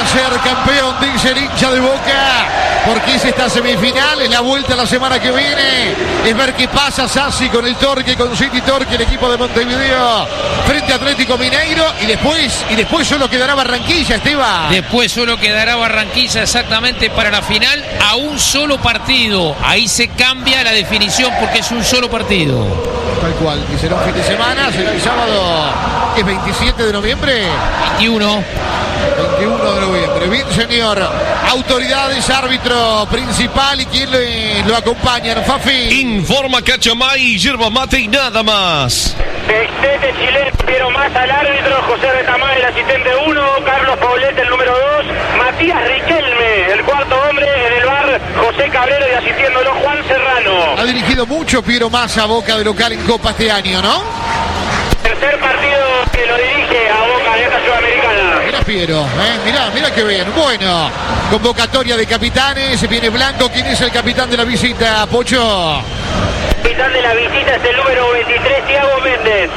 ser campeón, dice el hincha de Boca, porque es esta semifinal, es la vuelta la semana que viene, es ver qué pasa Sassi con el Torque, con City Torque, el equipo de Montevideo, frente a Atlético Mineiro, y después solo quedará Barranquilla, Esteban. Después solo quedará Barranquilla exactamente para la final a un solo partido. Ahí se cambia la definición porque es un solo partido. Tal cual, y será un fin de semana, será el sábado, que es 27 de noviembre. 21 de noviembre. Bien, señor. Autoridades, árbitro principal y quien lo acompañan, Fafi. Informa Cachamay, yerba mate y nada más. Sextete chileno, Piero Massa al árbitro, José Retamar el asistente 1, Carlos Paulete el número 2, Matías Riquelme el cuarto hombre, en el bar José Cabrero y asistiéndolo Juan Serrano. Ha dirigido mucho Piero Massa a Boca de local en Copa este año, ¿no? Tercer partido que lo dirige a Boca de esta Sudamericana. Mirá Piero, mirá que bien. Bueno, convocatoria de capitanes, viene Blanco. ¿Quién es el capitán de la visita, Pocho? El capitán de la visita es el número 23, Thiago Méndez.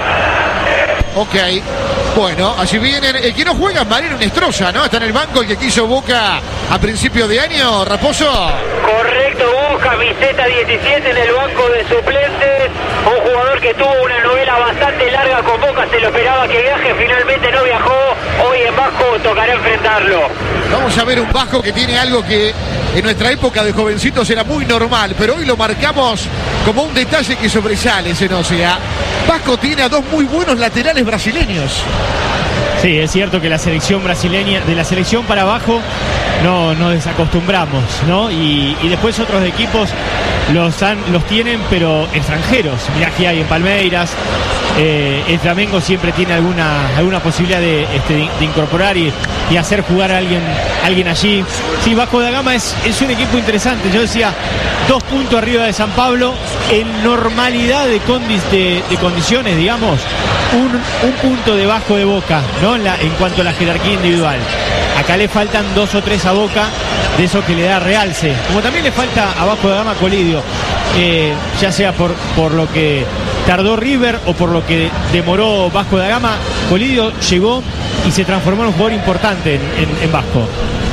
Ok, bueno, allí vienen. El que no juega es Mariano Nestroza, ¿no? Está en el banco el que quiso Boca a principio de año, Raposo. Correcto, camiseta 17 en el banco de suplentes. Un jugador que tuvo una novela bastante larga con Boca, se lo esperaba que viaje, finalmente no viajó. Hoy en Vasco tocará enfrentarlo. Vamos a ver un Vasco que tiene algo que en nuestra época de jovencitos era muy normal, pero hoy lo marcamos como un detalle que sobresale, Senocea. Vasco tiene a dos muy buenos laterales brasileños. Sí, es cierto que la selección brasileña, de la selección para abajo, no nos desacostumbramos, ¿no? Y después otros equipos los tienen, pero extranjeros. Mirá que hay en Palmeiras. El Flamengo siempre tiene alguna posibilidad de incorporar y hacer jugar a alguien allí. Sí, Vasco da Gama es un equipo interesante. Yo decía, 2 puntos arriba de San Pablo, en normalidad de condiciones, digamos, un punto debajo de Boca, ¿no? En cuanto a la jerarquía individual. Acá le faltan 2 o 3 a Boca, de eso que le da realce. Como también le falta a Vasco da Gama Colidio, ya sea por lo que tardó River o por lo que demoró Vasco da Gama. Colidio llegó y se transformó en un jugador importante en Vasco.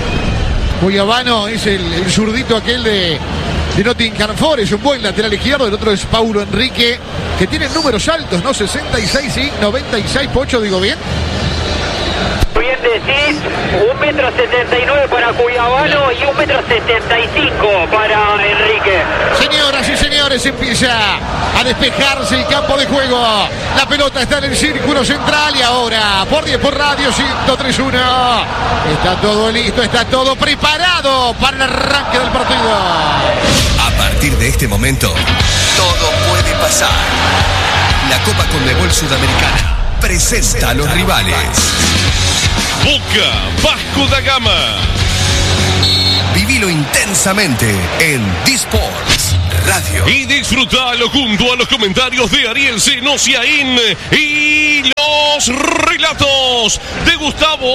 Cuyabano es el zurdito aquel de Nottingham Forest, es un buen lateral izquierdo. El otro es Paulo Enrique, que tiene números altos, ¿no? 66 y 96, Pocho, digo bien. Bien decís, 1,79 m para Cuyabano y 1,75 m para Enrique. Señoras y señores, empieza a despejarse el campo de juego. La pelota está en el círculo central y ahora por 10 por radio 103.1. Está todo listo, está todo preparado para el arranque del partido. A partir de este momento, todo puede pasar. La Copa Conmebol Sudamericana presenta a los rivales. Boca, Vasco da Gama. Vivilo intensamente en D-Sports Radio. Y disfrutalo junto a los comentarios de Ariel Senosiaín y los relatos de Gustavo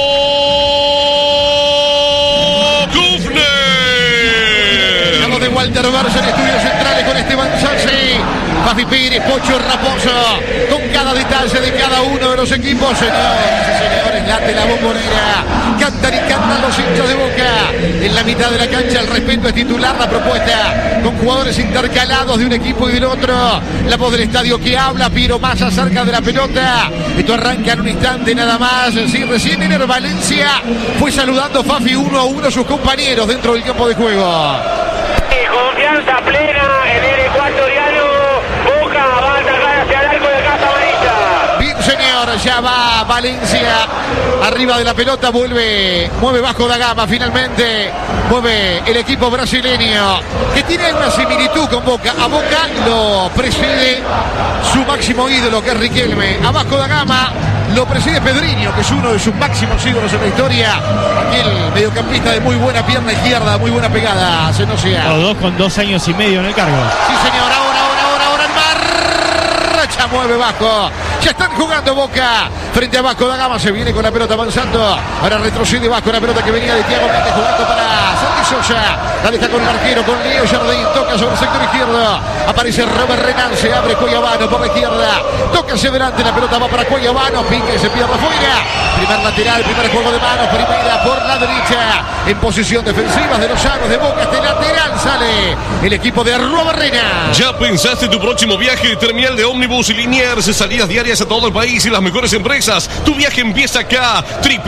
Kufner. Estamos de Walter Barça en estudios centrales con Esteban Sassi, Fafi Pires, Pocho Raposo, con cada detalle de cada uno de los equipos. Señores y señores, late la bombonera, cantan y cantan los hinchas de Boca. En la mitad de la cancha el respeto es titular, la propuesta con jugadores intercalados de un equipo y del otro. La voz del estadio que habla, Piero Massa cerca de la pelota. Esto arranca en un instante nada más. Sí, recién Ener Valencia fue saludando Fafi 1-1 a sus compañeros dentro del campo de juego. Confianza plena en el ecuatoriano. Boca va a atacar hacia el arco de Casa Amarilla. Bien, señor, ya va Valencia arriba de la pelota, mueve Vasco da Gama finalmente, mueve el equipo brasileño que tiene una similitud con Boca. A Boca lo preside su máximo ídolo, que es Riquelme. A Vasco da Gama lo preside Pedrinho, que es uno de sus máximos ídolos en la historia. Aquel mediocampista de muy buena pierna izquierda, muy buena pegada, Senocea. Los dos con 2 años y medio en el cargo. Sí, señor, ahora en marcha, mueve Vasco. Ya están jugando Boca frente a Vasco da Gama. Se viene con la pelota avanzando. Ahora retrocede Vasco. La pelota que venía de Thiago Méndez jugando para Santi Sosa. La deja con el arquero, con Leo Jardín. Toca sobre el sector izquierdo. Aparece Robert Renan. Se abre Cuellabano por la izquierda. Toca hacia adelante. La pelota va para Cuellabano. Pica y se pierde afuera. Primer lateral, primer juego de manos. Primera por la derecha. En posición defensiva de los llanos de Boca. Este lateral sale el equipo de Robert Renan. ¿Ya pensaste tu próximo viaje? Terminal de ómnibus y Liniers, salidas diarias a todo el país y las mejores empresas. Tu viaje empieza acá.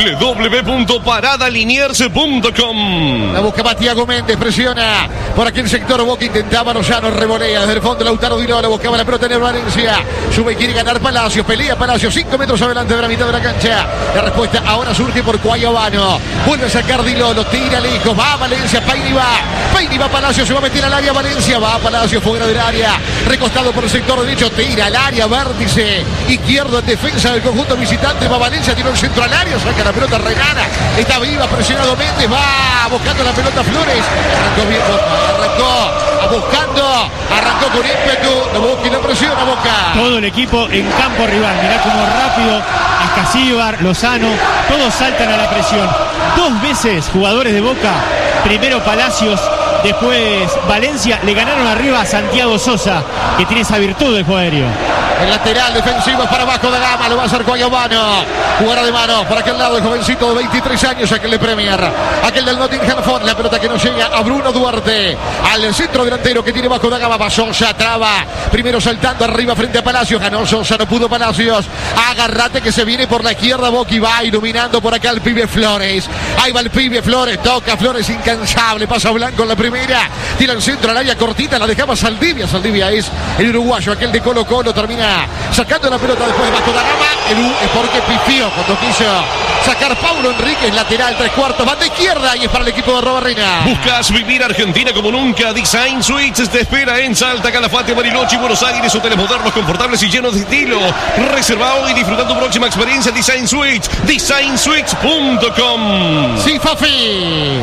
www.paradaliniers.com. La busca Thiago Méndez, presiona por aquel sector. Boca intentaba, Lozano revolea desde el fondo. Lautaro Di Lolo buscaba la pelota en el Valencia. Sube y quiere ganar Palacios. Pelea Palacios 5 metros adelante de la mitad de la cancha. La respuesta ahora surge por Cuellabano. Vuelve a sacar Di Lolo, tira lejos. Va a Valencia, Peini va Palacios, se va a meter al área Valencia. Va a Palacios fuera del área. Recostado por el sector derecho, tira al área, vértice izquierdo en defensa del conjunto visitante. Va Valencia, tiró el centro al área, saca la pelota Renana. Está viva, presionado Méndez. Va buscando la pelota Flores. Arrancó bien Boca, arrancó con ímpetu. No Boca y no presiona Boca. Todo el equipo en campo rival. Mirá cómo rápido Ascasíbar, Lozano, todos saltan a la presión. 2 veces jugadores de Boca, primero Palacios, después Valencia, le ganaron arriba a Santiago Sosa, que tiene esa virtud del juego aéreo. El lateral defensivo es para Vasco da Gama, lo va a hacer Cuellabano. Jugará de mano para aquel lado el jovencito de 23 años, aquel de Premier, aquel del Nottingham Forest. La pelota que no llega a Bruno Duarte, al centro delantero que tiene Vasco da Gama. Va Sosa, traba, primero saltando arriba frente a Palacios. Ganó Sosa, no pudo Palacios. Agárrate que se viene por la izquierda Boca y va iluminando por acá el pibe Flores. Ahí va el pibe Flores, toca Flores incansable, pasa Blanco en la primera. Tira el centro al área cortita, la dejaba Saldivia. Saldivia es el uruguayo, aquel de Colo Colo, termina sacando la pelota después de Vasco da Gama. El U es porque pifió cuando quiso sacar Paulo Enríquez, lateral 3/4, banda izquierda, y es para el equipo de Robert Renan. ¿Buscas vivir Argentina como nunca? Design Suites te espera en Salta, Calafate, Bariloche y Buenos Aires. Hoteles modernos, confortables y llenos de estilo. Reserva hoy y disfruta tu próxima experiencia. Design Suites, designsuites.com. Sí, Fafi.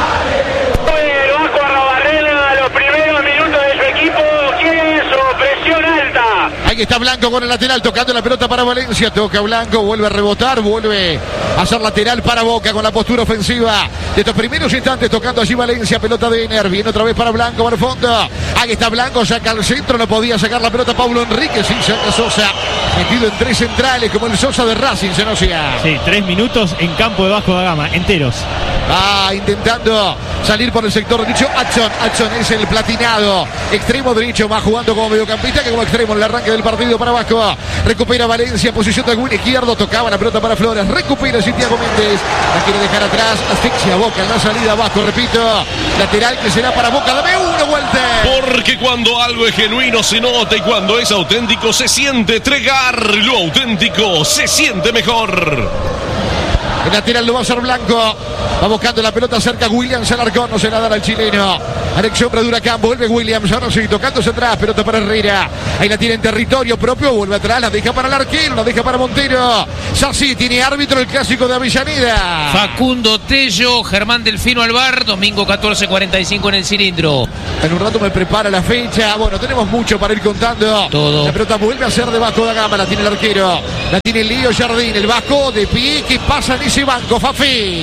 Ahí está Blanco con el lateral, tocando la pelota para Valencia. Toca Blanco, vuelve a rebotar, vuelve a hacer lateral para Boca con la postura ofensiva de estos primeros instantes. Tocando allí Valencia, pelota de Ener. Viene otra vez para Blanco, para el fondo. Ahí está Blanco, saca al centro, no podía sacar la pelota Paulo Enríquez. Sí, saca Sosa, metido en 3 centrales como el Sosa de Racing, se nos sea. Sí, 3 minutos en campo de Vasco da Gama, enteros. Intentando salir por el sector derecho. Adson es el platinado. Extremo derecho, va jugando como mediocampista que como extremo en el arranque del partido para Vasco. Recupera Valencia, posición de algún izquierdo. Tocaba la pelota para Flores. Recupera Thiago Méndez. La quiere dejar atrás. Asfixia Boca en la salida. Vasco, repito. Lateral que será para Boca. Dame una vuelta. Porque cuando algo es genuino se nota y cuando es auténtico se siente. Tregar lo auténtico se siente mejor. El lateral lo va a hacer Blanco. Va buscando la pelota cerca Williams. Alarcón, no se la da al chileno. Anexión para Huracán. Vuelve Williams. Ahora sí, tocándose atrás. Pelota para Herrera. Ahí la tiene en territorio propio. Vuelve atrás. La deja para el arquero. La deja para Montero. Sassi tiene árbitro el clásico de Avellaneda. Facundo Tello, Germán Delfino Alvar. Domingo 14:45 en el cilindro. En un rato me prepara la fecha. Bueno, tenemos mucho para ir contando. Todo. La pelota vuelve a ser de Vasco da Gama. La tiene el arquero. La tiene Leo Jardín. El Vasco de pie. ¿Qué pasa en ese banco, Fafi?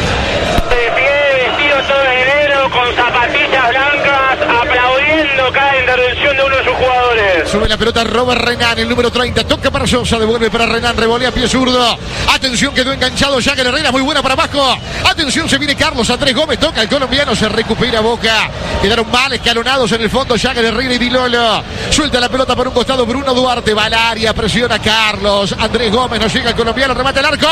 De pie, vestido todo de negro, con zapatillas blancas, aplaudiendo cada intervención de uno de sus jugadores. Sube la pelota Robert Renan, el número 30. Toca para Sosa, devuelve para Renan, revolea pie zurdo. Atención, quedó enganchado Jagger Herrera, muy buena para Vasco. Atención, se viene Carlos Andrés Gómez, toca el colombiano, se recupera Boca. Quedaron mal escalonados en el fondo Jagger Herrera y Di Lolo. Suelta la pelota por un costado Bruno Duarte, va al área, presiona Carlos. Andrés Gómez, no llega el colombiano, remata el arco.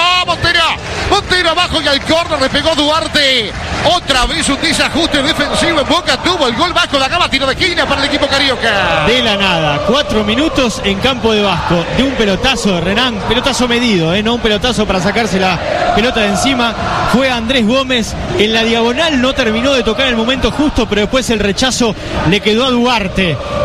Montero abajo y al córner le pegó Duarte. Otra vez un desajuste defensivo en Boca, tuvo el gol Vasco da Gama, tiro de esquina para el equipo carioca. De la nada, 4 minutos en campo de Vasco, de un pelotazo de Renan, pelotazo medido, no un pelotazo para sacarse la pelota de encima. Fue Andrés Gómez en la diagonal, no terminó de tocar en el momento justo, pero después el rechazo le quedó a Duarte.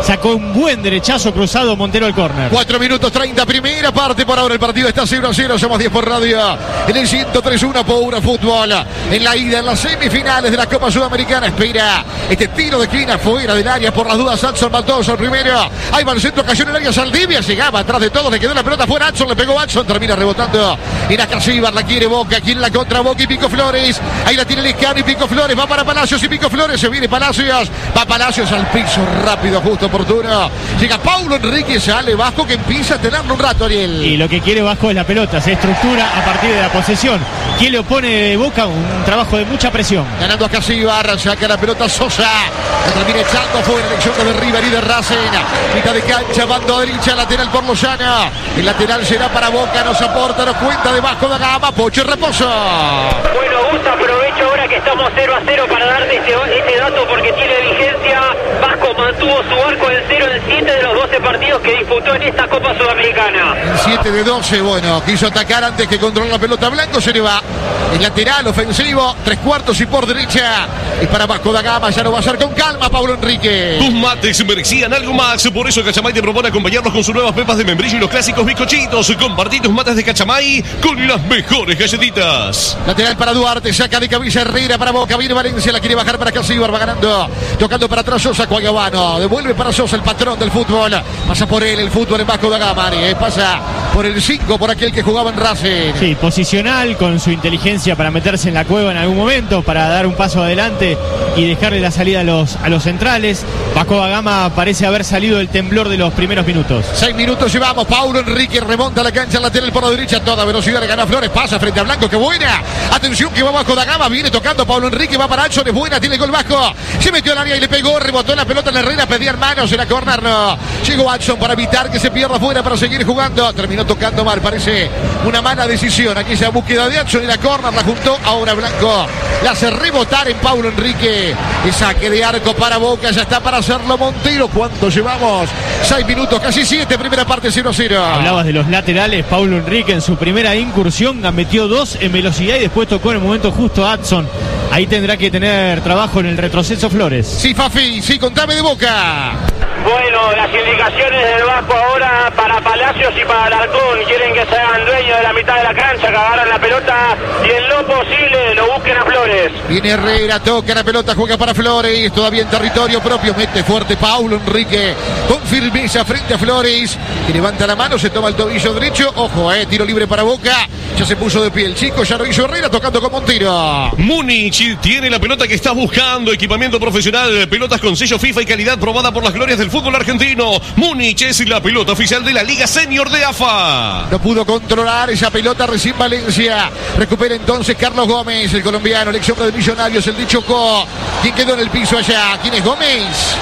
sacó un buen derechazo cruzado Montero al córner. 4 minutos 30, primera parte. Por ahora el partido está 0-0. Somos 10 por radio. En el 103.1 Pura Fútbol. En la ida, en las semifinales de la Copa Sudamericana. Espera este tiro de esquina fuera del área. Por las dudas, Adson Baldoso el primero. Ahí va el centro, cayó en el área. Saldivia llegaba atrás de todos. Le quedó la pelota fuera. Adson le pegó. Adson termina rebotando. Y la Casíbar la quiere Boca. Quiere la contra Boca y Pico Flores. Ahí la tiene Lescano y Pico Flores. Va para Palacios y Pico Flores. Se viene Palacios. Va Palacios al piso. Rápido, justo, oportuno. Llega Paulo Enrique. Sale Vasco que empieza a tenerlo un rato, Ariel. Y lo que quiere Vasco es la pelota. Se estructura a partir de la posesión. ¿Quién le opone de Boca? Un trabajo de mucha presión. Ganando a Casíbar. Saca la pelota Sosa. La termina echando fuera. Elección de River y de Racing. Mitad de cancha. Bando derecha. Lateral por Lozano. El lateral será para Boca. Nos aporta. Nos cuenta de Vasco da Gama. Pocho y Reposo. Bueno, Gus, aprovecho ahora que estamos 0-0 para darte este dato porque tiene vigencia. Vasco mantuvo su arco en 0 en 7 de los 12 partidos que disputó en esta Copa Sudamericana. En 7 de 12, bueno, quiso atacar antes que controlar la pelota. Blanco se le va. El lateral ofensivo, 3/4 y por derecha. Y para Vasco da Gama, ya no va a ser con calma, Paulo Enrique. Tus mates merecían algo más. Por eso Cachamay te propone acompañarlos con sus nuevas pepas de membrillo y los clásicos bizcochitos. Compartí tus mates de Cachamay con las mejores galletitas. Lateral para Duarte, saca de cabeza Herrera para Boca. Viene Valencia, la quiere bajar para Casíbar, va ganando. Tocando para atrás Sosa, Cuayabano. Devuelve para Sosa, el patrón del fútbol. Pasa por él el fútbol en Vasco da Gama. Pasa por el 5, por aquel que jugaba en Racing. Sí, posicional, con su inteligencia para meterse en la cueva en algún momento, para dar un paso adelante y dejarle la salida a los centrales. Vasco da Gama parece haber salido del temblor de los primeros minutos. 6 minutos llevamos. Paulo Enrique remonta la cancha lateral por la derecha. Toda velocidad le gana Flores. Pasa frente a Blanco. ¡Qué buena! Atención que va Vasco da Gama. Viene tocando Paulo Enrique. Va para Adson. Es buena. Tiene gol Vasco. Se metió al área y le pegó. Rebotó la pelota en la Herrera. Pedían manos. Era córner. No. Llegó Adson para evitar que se pierda fuera para seguir jugando. Terminó tocando mal. Parece una mala decisión. Aquí esa búsqueda de Adson. Y la córner la juntó. Ahora Blanco la hace rebotar en Paulo Enrique. El saque de arco para Boca. Ya está para hacerlo Montero. ¿Cuánto llevamos? 6 minutos, casi 7. Primera parte 0-0. Hablabas de los laterales. Paulo Enrique en su primera incursión metió 2 en velocidad y después tocó en el momento justo a Adson. Ahí tendrá que tener trabajo en el retroceso Flores. Sí, Fafi, sí, contame de Boca. Bueno, las indicaciones del Vasco ahora para Palacios y para Alarcón. Quieren que se hagan dueños de la mitad de la cancha, que agarran la pelota y en lo posible lo busquen a Flores. Viene Herrera, toca la pelota, juega para Flores. Todavía en territorio propio, mete fuerte Paulo Enrique. Con firmeza frente a Flores. Que levanta la mano, se toma el tobillo derecho. Ojo, tiro libre para Boca. Ya se puso de pie el chico, ya lo hizo Herrera tocando con Montero. Múnich tiene la pelota que estás buscando. Equipamiento profesional, pelotas con sello FIFA y calidad probada por las glorias del fútbol argentino. Múnich es la pelota oficial de la Liga Senior de AFA. No pudo controlar esa pelota recién Valencia. Recupera entonces Carlos Gómez, el colombiano, el ex hombre de Millonarios, el de Chocó. ¿Quién quedó en el piso allá? ¿Quién es Gómez?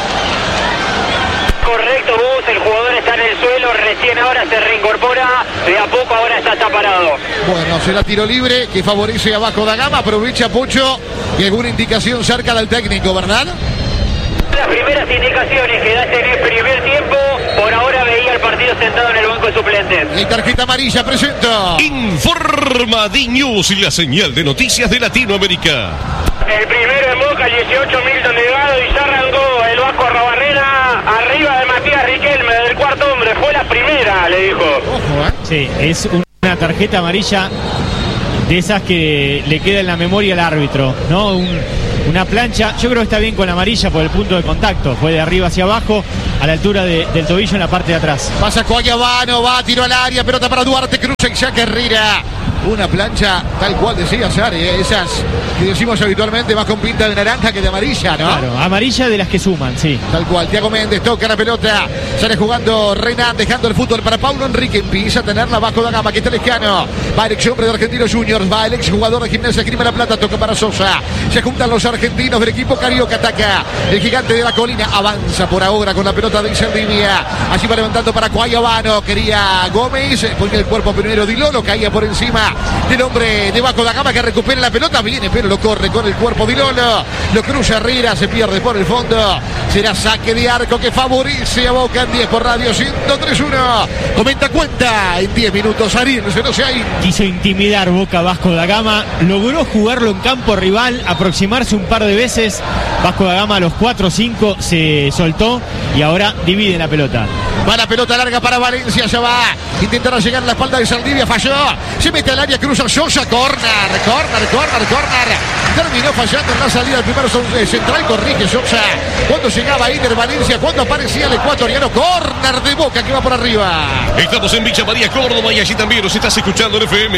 Correcto, Gus, el jugador está en el suelo, recién ahora se reincorpora, de a poco ahora está parado. Bueno, será tiro libre que favorece a Vasco da Gama, aprovecha Pocho y alguna indicación cerca del técnico, ¿verdad? Las primeras indicaciones que da en el primer tiempo, por ahora veía el partido sentado en el banco de suplentes. Y tarjeta amarilla, presento. Informa D-News, la señal de noticias de Latinoamérica. El primero en Boca, el 18 Milton Delgado, y ya arrancó el Vasco Arrobarrena, arriba de Matías Riquelme, del cuarto hombre. Fue la primera, le dijo. Ojo, Sí, es una tarjeta amarilla de esas que le queda en la memoria al árbitro, ¿no? Una plancha, yo creo que está bien con la amarilla por el punto de contacto, fue de arriba hacia abajo, a la altura del tobillo en la parte de atrás. Pasa Cuayabano, va, tiro al área, pelota para Duarte, cruza y saca Herrera. Una plancha tal cual decía Sari, esas que decimos habitualmente más con pinta de naranja que de amarilla, ¿no? Claro, amarilla de las que suman, sí. Tal cual, Thiago Méndez toca la pelota, sale jugando Renan, dejando el fútbol para Paulo Enrique, empieza a tenerla bajo da Gama, que está Lescano, va el ex hombre de Argentinos Juniors, va el ex jugador de Gimnasia Grima La Plata, toca para Sosa, se juntan los argentinos del equipo Carioca, ataca el gigante de la colina, avanza por ahora con la pelota de Saldivia, allí va levantando para Cuayabano, quería Gómez, ponía el cuerpo primero Di Lolo, caía por encima del hombre de Vasco da Gama que recupera la pelota. Viene, pero lo corre con el cuerpo de Lolo. Lo cruza Herrera, se pierde por el fondo. Será saque de arco que favorece a Boca en 10 por radio 103.1. Comenta cuenta en 10 minutos. Ariel, no sé ahí. Quiso intimidar Boca Vasco da Gama. Logró jugarlo en campo rival, aproximarse un par de veces. Vasco da Gama a los 4 o 5 se soltó y ahora divide la pelota. Va la pelota larga para Valencia, ya va. Intentará llegar a la espalda de Saldivia, falló. Se mete al área, cruza Sosa, corner. Terminó fallando en la salida del primer central, corrige Sosa. Cuando llegaba Iner Valencia, cuando aparecía el ecuatoriano, corner de Boca que va por arriba. Estamos en Villa María, Córdoba, y allí también nos estás escuchando en FM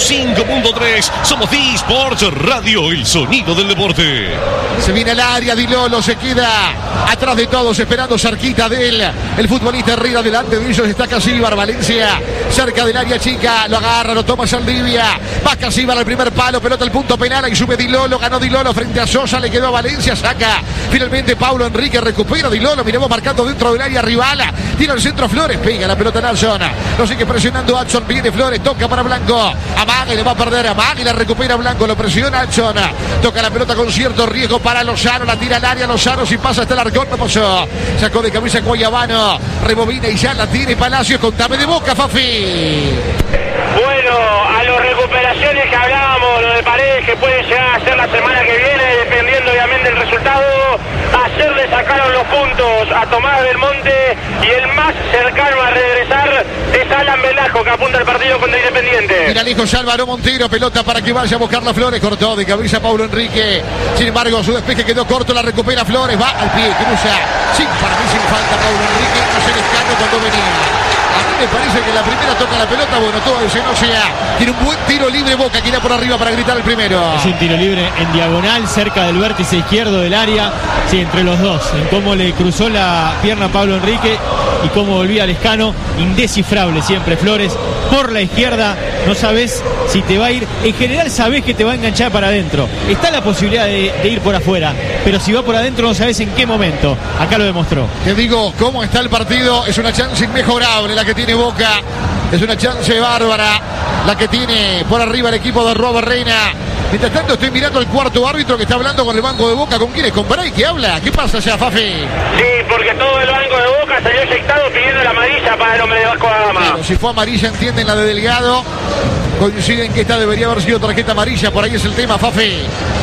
105.3. Somos D-Sports Radio, el sonido del deporte. Se viene al área, Di Lolo se queda atrás de todos, esperando cerquita de él. El futbolista Herrera delante de ellos está Casíbar. Valencia cerca del área chica, lo agarra, lo toma Saldivia. Va Casíbar al primer palo, pelota al punto penal, y sube Di Lolo, ganó Di Lolo frente a Sosa, le quedó a Valencia, saca. Finalmente Paulo Enrique recupera Di Lolo, miremos marcando dentro del área rival. Tira el centro Flores, pega la pelota Nelson. Lo sigue presionando Adson, viene Flores, toca para Blanco. Amague, le va a perder Amague, la recupera Blanco, lo presiona Adson. Toca la pelota con cierto riesgo para Lozano, la tira al área Lozano, si pasa hasta el arcón, no pasó. Sacó de cabeza Guayabano, rebobina y ya la tiene Palacios. Contame de Boca, Fafi. Bueno, a las recuperaciones que hablábamos, lo de Paredes que puede llegar a ser la semana que viene, dependiendo obviamente del resultado. Ayer le sacaron los puntos a Tomás del Monte y el más cercano a regresar es Alan Velasco, que apunta al partido contra Independiente. Mira lejos Álvaro Montero, pelota para que vaya a buscar la Flores, cortó de cabeza Paulo Enrique. Sin embargo, su despeje quedó corto, la recupera Flores, va al pie, cruza. Para mí sin falta Paulo Enrique, no se descarga cuando venía. A mí me parece que la primera toca la pelota, bueno, todo ese no sea. Tiene un buen tiro libre Boca, que irá por arriba para gritar el primero. Es un tiro libre en diagonal, cerca del vértice izquierdo del área. Sí, entre los dos, en cómo le cruzó la pierna a Pablo Enrique y cómo volvía Lescano. Indescifrable siempre Flores. Por la izquierda, no sabes si te va a ir. En general sabes que te va a enganchar para adentro. Está la posibilidad de ir por afuera, pero si va por adentro no sabes en qué momento. Acá lo demostró. Te digo cómo está el partido. Es una chance inmejorable la que tiene Boca. Es una chance bárbara la que tiene por arriba el equipo de Robert Reina. Mientras tanto estoy mirando al cuarto árbitro que está hablando con el banco de Boca. ¿Con quién es? ¿Con Bray? ¿Qué habla? ¿Qué pasa allá, Fafi? Sí, porque todo el banco de Boca salió eyectado pidiendo la amarilla para el hombre de Vasco da Gama. Bueno, si fue amarilla, entienden la de Delgado. Coinciden que esta debería haber sido tarjeta amarilla. Por ahí es el tema, Fafi.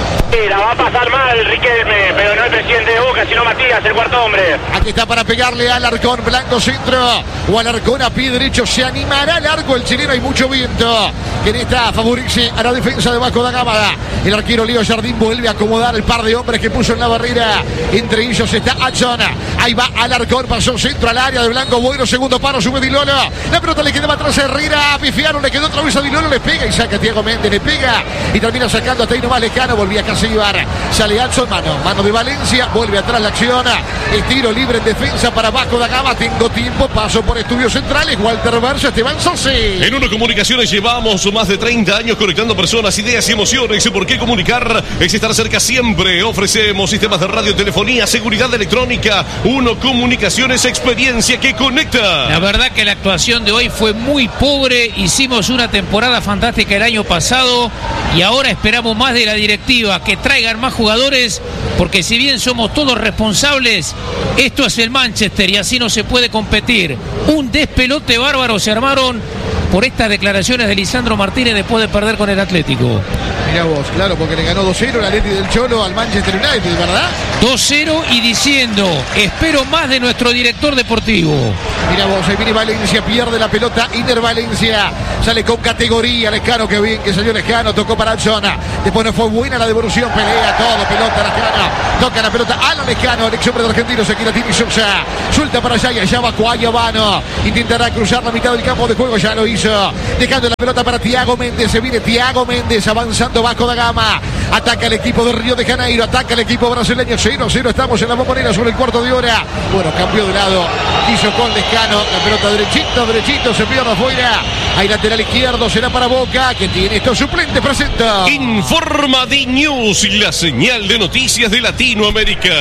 La va a pasar mal Riquelme, pero no el presidente de Boca, sino Matías, el cuarto hombre. Aquí está para pegarle al Alarcón, Blanco centro, o Alarcón a pie derecho, se animará largo el chileno, hay mucho viento. Que en esta favorece a la defensa de Vasco da Gama. El arquero Leo Jardín vuelve a acomodar el par de hombres que puso en la barrera. Entre ellos está Adson. Ahí va Alarcón, pasó centro al área de Blanco, bueno, segundo paro, sube Di Lolo. La pelota le quedaba atrás a Herrera, pifiaron, le quedó otra vez a Di Lolo, le pega y saca a Thiago Méndez, le pega y termina sacando hasta ahí nomás Lescano, volvía casi Ibar. Sale Adson, mano de Valencia, vuelve atrás la acción. El tiro libre en defensa para Vasco da Gama. Tengo tiempo, paso por Estudios Centrales. Walter Versa, Esteban Sossi. En Uno Comunicaciones llevamos más de 30 años conectando personas, ideas y emociones. ¿Por qué comunicar? Es estar cerca siempre. Ofrecemos sistemas de radio, telefonía, seguridad electrónica. Uno Comunicaciones, experiencia que conecta. La verdad que la actuación de hoy fue muy pobre. Hicimos una temporada fantástica el año pasado y ahora esperamos más de la directiva, que traigan más jugadores, porque si bien somos todos responsables, esto es el Manchester y así no se puede competir. Un despelote bárbaro se armaron por estas declaraciones de Lisandro Martínez después de perder con el Atlético. Mirá vos, claro, porque le ganó 2-0 el Atleti del Cholo al Manchester United, ¿verdad? 2-0 y diciendo, espero más de nuestro director deportivo. Mirá vos, ahí viene Valencia, pierde la pelota, Iner Valencia, sale con categoría, Lescano, que bien que salió Lescano, tocó para Adson, después no fue buena la devolución, pelea todo, pelota Lescano, toca la pelota, Alan Lescano, el ex hombre de Argentinos, aquí la tiene Sosa, suelta para allá y allá va Guayabano, intentará cruzar la mitad del campo de juego, ya lo hizo, dejando la pelota para Thiago Méndez, se viene Thiago Méndez, avanzando Vasco da Gama, ataca el equipo de Río de Janeiro, ataca el equipo brasileño, 0-0, estamos en la Bombonera sobre el cuarto de hora, bueno, cambió de lado, quiso con Lescano, la pelota derechito, se pierde afuera, hay lateral izquierdo, será para Boca, que tiene estos suplentes, presenta. Informa D-News, la señal de noticias de Latinoamérica.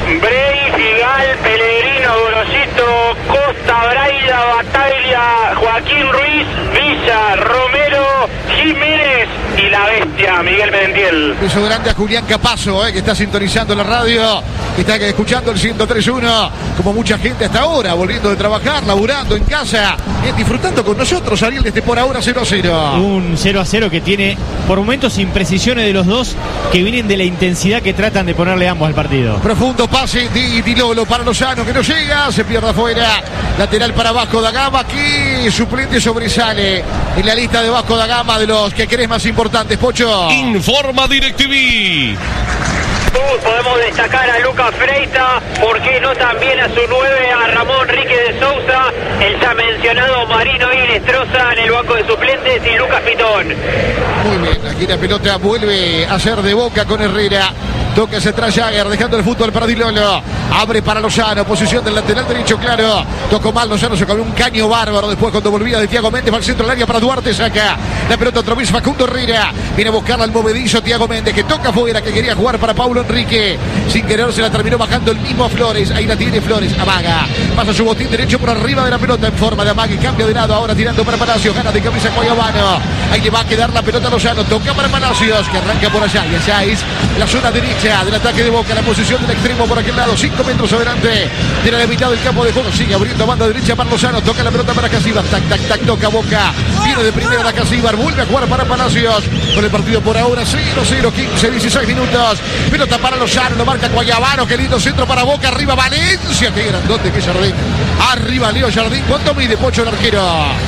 Bray, Figal, Pellegrino, Gorosito, Costa, Braida, Bataglia, Joaquín Ruiz, Villa, Romero, Gil Jiménez y la bestia Miguel Medentiel. Beso grande a Julián Capazo, que está sintonizando la radio, que está escuchando el 103.1, como mucha gente hasta ahora, volviendo de trabajar, laburando en casa, disfrutando con nosotros, Ariel, desde por ahora 0-0. Un 0-0 que tiene por momentos imprecisiones de los dos, que vienen de la intensidad que tratan de ponerle ambos al partido. Profundo pase de Di Lolo para Lozano, que no llega, se pierde afuera. Lateral para Vasco da Gama, que suplente sobresale en la lista de Vasco da Gama de los que crees más importantes, Pocho. Informa DirecTV. Podemos destacar a Lucas Freita, ¿por qué no también a su 9, a Ramón Rique de Sousa, el ya mencionado Marino Inestrosa en el banco de suplentes y Lucas Pitón? Muy bien, aquí la pelota vuelve a ser de Boca con Herrera. Toca hacia atrás Jagger, dejando el fútbol para Di Lolo. Abre para Lozano, posición del lateral derecho, claro. Tocó mal Lozano, se comió un caño bárbaro. Después cuando volvía de Thiago Méndez, va al centro del área para Duarte, saca la pelota otra vez Facundo Herrera. Viene a buscarla al movedizo Thiago Méndez, que toca afuera, que quería jugar para Paulo Enrique. Sin querer se la terminó bajando el mismo Flores. Ahí la tiene Flores, amaga. Pasa su botín derecho por arriba de la pelota en forma de amague. Cambia de lado, ahora tirando para Palacios. Gana de cabeza Guayabano. Ahí le va a quedar la pelota a Lozano. Toca para Palacios, que arranca por allá. Y allá es la zona derecha del ataque de Boca. La posición del extremo por aquel lado. 5 metros adelante de la mitad del campo de juego. Sigue abriendo banda derecha para Lozano. Toca la pelota para Casíbar. Tac, tac, tac. Toca Boca. Viene de primera la Casíbar. Vuelve a jugar para Palacios. Con el partido por ahora 0-0. 15, 16 minutos. Pelota para Lozano. Lo marca Guayabano. Qué lindo centro para Boca. Arriba Valencia. Qué grandote que Jardín. Arriba Leo Jardín. ¿Cuánto mide, Pocho, el arquero?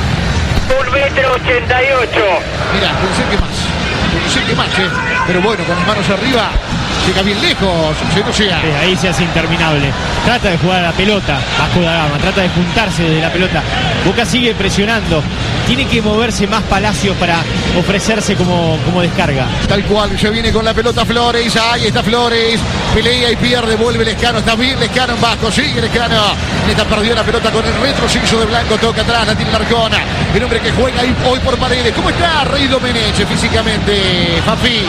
1,88 m. Mira, pensé que más, pero bueno, con las manos arriba llega bien lejos, Ahí se hace interminable. Trata de jugar a la pelota Vasco da Gama, trata de juntarse desde la pelota. Boca sigue presionando. Tiene que moverse más Palacios para ofrecerse como descarga. Tal cual, se viene con la pelota Flores. Ahí está Flores. Pelea y pierde, vuelve Lescano. Está bien Lescano en Vasco, sigue Lescano. Esta perdió la pelota con el retroceso de Blanco. Toca atrás, la tiene Larcona. El hombre que juega hoy por Paredes. ¿Cómo está Rey Domenech físicamente, Fafi?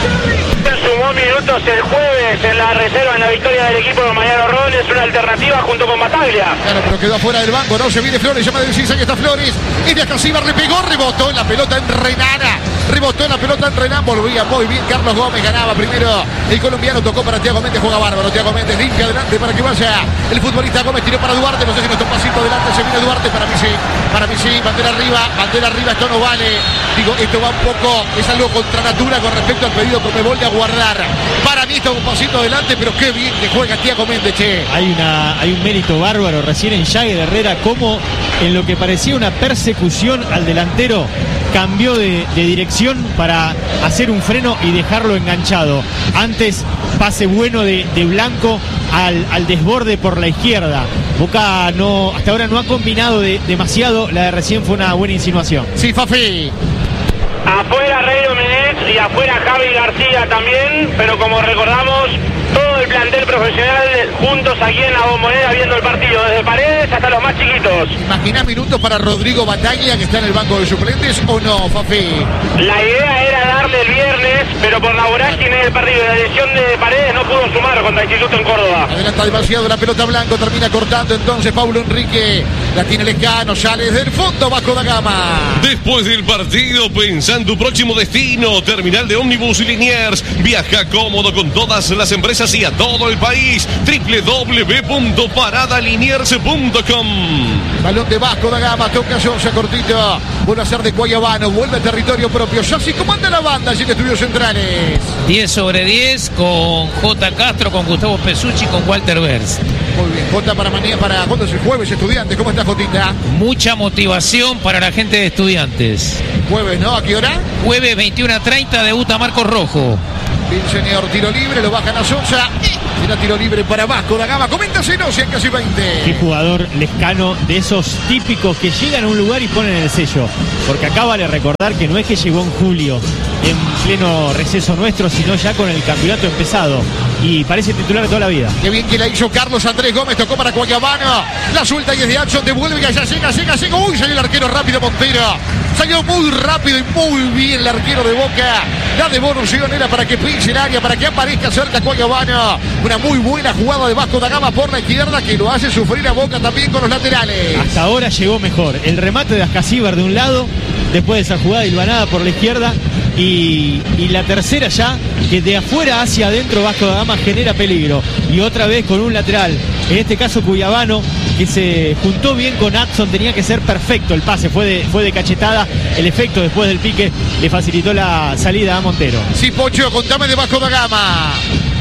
Sumó minutos el jueves en la reserva en la victoria del equipo de Mariano Robles, una alternativa junto con Bataglia. Claro, pero quedó afuera del banco, no se viene Flores, llama de decir, ahí está Flores. Y de Casíbar le pegó, rebotó en la pelota en Renana. Rebotó en la pelota en Renan, volvía muy bien Carlos Gómez, ganaba primero el colombiano, tocó para Thiago Méndez, juega bárbaro, Thiago Méndez limpia adelante para que vaya el futbolista Gómez, tiró para Duarte, no sé si no está un pasito adelante, se viene Duarte, para mí sí, bandera arriba, esto no vale, digo, esto va un poco, es algo contra natura con respecto al pedido que me vuelve a guardar, para mí está un pasito adelante, pero qué bien que juega Thiago Méndez, che. Hay un mérito bárbaro recién en Jagger Herrera, como en lo que parecía una persecución al delantero, cambió de dirección para hacer un freno y dejarlo enganchado. Antes, pase bueno de Blanco al desborde por la izquierda. Boca hasta ahora no ha combinado demasiado. La de recién fue una buena insinuación. Sí, Fafi. Afuera Rey Domenech y afuera Javi García también, pero como recordamos, todo el plantel profesional juntos aquí en la Bombonera viendo el partido, desde Paredes hasta los más chiquitos. ¿Imaginás minutos para Rodrigo Bataglia, que está en el banco de suplentes, o no, Fafi? La idea era darle el viernes, pero por la vorágine del partido y la lesión de Paredes no pudo sumar contra Instituto en Córdoba. Adelanta demasiado la pelota Blanco, termina cortando entonces Paulo Enrique. La tiene Lescano, sale desde el fondo Vasco da Gama. Después del partido, pensá en tu próximo destino. Terminal de ómnibus y Liniers. Viaja cómodo con todas las empresas y a todo el país. www.paradaliniers.com. Balón de Vasco da Gama, toca Sonsa cortito. Vuelve a ser de Guayabano, vuelve a territorio propio. Yassi, ¿cómo anda la banda allí en Estudios Centrales? 10 sobre 10 con J. Castro, con Gustavo Pesucci, con Walter Bers. Muy bien, Jota para mañana, para cuando es el jueves, Estudiantes. ¿Cómo está Jotita? Mucha motivación para la gente de Estudiantes. Jueves, ¿no? ¿A qué hora? Jueves 21:30 debuta Marcos Rojo. Bien, señor, tiro libre, lo bajan a Sonsa. Será tiro libre para Vasco da Gama. Coméntasenos, en casi 20. Qué jugador Lescano, de esos típicos que llegan a un lugar y ponen el sello. Porque acá vale recordar que no es que llegó en julio, en pleno receso nuestro, sino ya con el campeonato empezado. Y parece titular de toda la vida. Qué bien que la hizo Carlos Andrés Gómez, tocó para Guayabano. La suelta y es de Action, devuelve y allá llega. Uy, salió el arquero rápido Montero. Salió muy rápido y muy bien el arquero de Boca. La devolución era para que pise el área, para que aparezca cerca Guayabano. Una muy buena jugada de Vasco da Gama por la izquierda que lo hace sufrir a Boca también con los laterales. Hasta ahora llegó mejor. El remate de Ascasíbar de un lado después de esa jugada hilvanada por la izquierda. Y la tercera ya, que de afuera hacia adentro Vasco da Gama genera peligro. Y otra vez con un lateral, en este caso Cuyabano, que se juntó bien con Adson. Tenía que ser perfecto el pase, fue de cachetada. El efecto después del pique le facilitó la salida a Montero. Sí, Pocho, contame de Vasco da Gama.